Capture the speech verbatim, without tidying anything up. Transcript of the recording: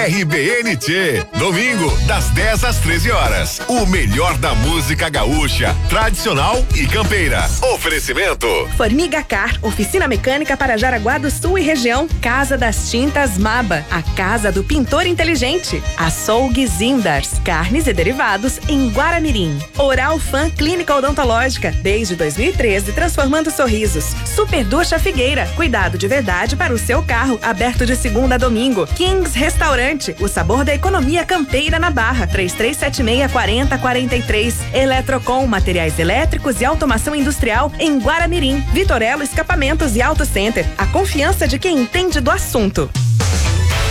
R B N T. Domingo, das dez às treze horas. O melhor da música gaúcha, tradicional e campeira. Oferecimento. Formiga Car, oficina mecânica para Jaraguá do Sul e região. Casa das Tintas Maba, a casa do pintor inteligente. Açougue Zindars, carnes e derivados em Guaramirim. Oral Fan Clínica Odontológica, desde dois mil e treze, transformando sorrisos. Super Ducha Figueira, cuidado de verdade para o seu carro, aberto de segunda a domingo. Kings Restaurante, o sabor da economia campeira na Barra, três três sete seis, quatro zero quatro três. Eletrocom, materiais elétricos e automação industrial em Guaramirim. Vitorello Escapamentos e Auto Center, a confiança de quem entende do assunto.